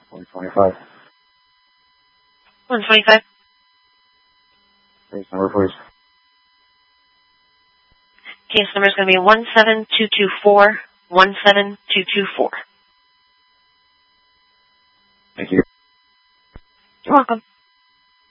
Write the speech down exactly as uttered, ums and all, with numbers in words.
one twenty-five. one twenty-five. Case number, please. Case number is going to be one seven two two four, one seven two two four. Thank you. You're welcome.